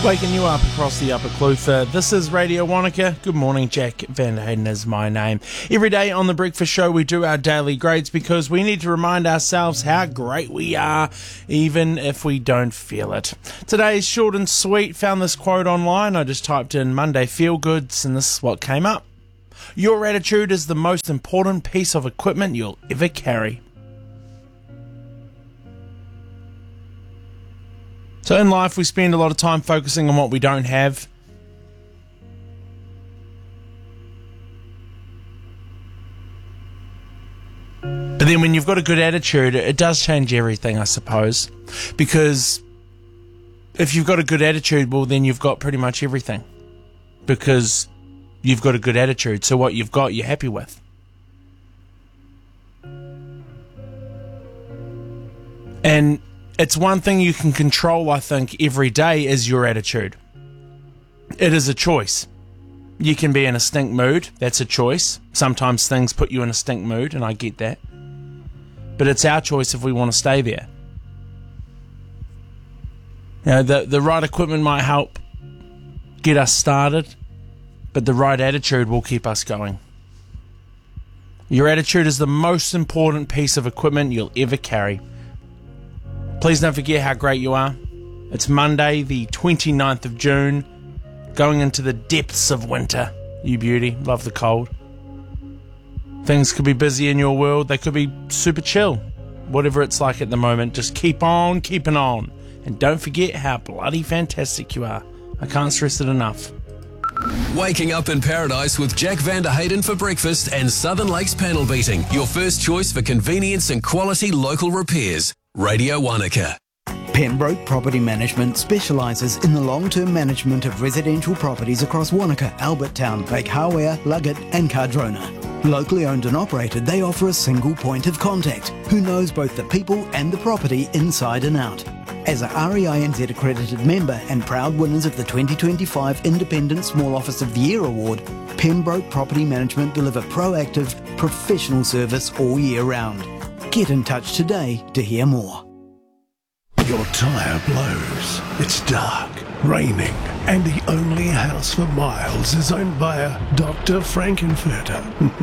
Waking you up across the Upper Clutha. This is Radio Wanaka. Good morning, Jack Van Hayden is my name. Every day on The Breakfast Show we do our daily grades because we need to remind ourselves how great we are, even if we don't feel it. Today's short and sweet. Found this quote online. I just typed in Monday Feel Goods and this is what came up. Your attitude is the most important piece of equipment you'll ever carry. So in life, we spend a lot of time focusing on what we don't have. But then when you've got a good attitude, it does change everything, I suppose. Because if you've got a good attitude, well, then you've got pretty much everything. Because you've got a good attitude, so what you've got, you're happy with. And it's one thing you can control, I think, every day is your attitude. It is a choice. You can be in a stink mood. That's a choice. Sometimes things put you in a stink mood, and I get that. But it's our choice if we want to stay there. You know, the right equipment might help get us started, but the right attitude will keep us going. Your attitude is the most important piece of equipment you'll ever carry. Please don't forget how great you are. It's Monday, the 29th of June, going into the depths of winter. You beauty, love the cold. Things could be busy in your world, they could be super chill. Whatever it's like at the moment, just keep on keeping on. And don't forget how bloody fantastic you are. I can't stress it enough. Waking up in paradise with Jack Van der Hayden for breakfast and Southern Lakes Panel Beating. Your first choice for convenience and quality local repairs. Radio Wanaka. Pembroke Property Management specialises in the long-term management of residential properties across Wanaka, Albertown, Lake Hawea, Luggett and Cardrona. Locally owned and operated, they offer a single point of contact who knows both the people and the property inside and out. As a REINZ accredited member and proud winners of the 2025 Independent Small Office of the Year Award, Pembroke Property Management deliver proactive, professional service all year round. Get in touch today to hear more. Your tyre blows. It's dark, raining, and the only house for miles is owned by a Dr. Frankenfurter.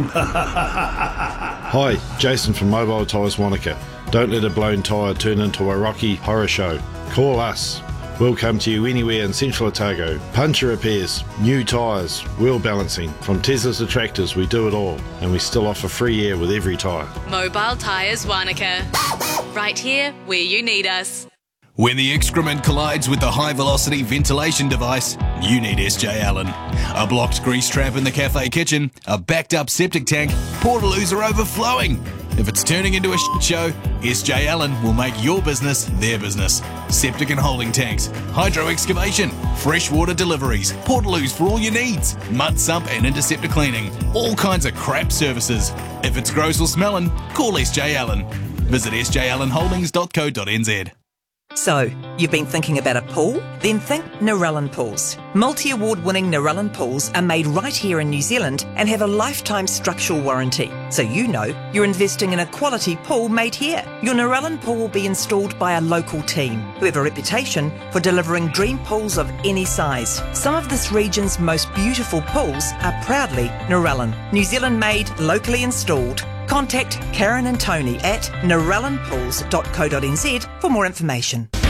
Hi, Jason from Mobile Tyres Wanaka. Don't let a blown tyre turn into a Rocky Horror Show. Call us. We'll come to you anywhere in Central Otago. Puncture repairs, new tyres, wheel balancing. From Teslas to tractors, we do it all. And we still offer free air with every tyre. Mobile Tyres Wanaka. Right here where you need us. When the excrement collides with the high-velocity ventilation device, you need SJ Allen. A blocked grease trap in the cafe kitchen, a backed-up septic tank, portaloos are overflowing. If it's turning into a shit show, SJ Allen will make your business their business. Septic and holding tanks, hydro excavation, freshwater deliveries, portaloos for all your needs, mud sump and interceptor cleaning, all kinds of crap services. If it's gross or smelling, call SJ Allen. Visit sjallenholdings.co.nz. So, you've been thinking about a pool? Then think Narellan Pools. Multi-award-winning Narellan pools are made right here in New Zealand and have a lifetime structural warranty. So you know you're investing in a quality pool made here. Your Narellan pool will be installed by a local team who have a reputation for delivering dream pools of any size. Some of this region's most beautiful pools are proudly Narellan. New Zealand made, locally installed. Contact Karen and Tony at narellanpools.co.nz for more information.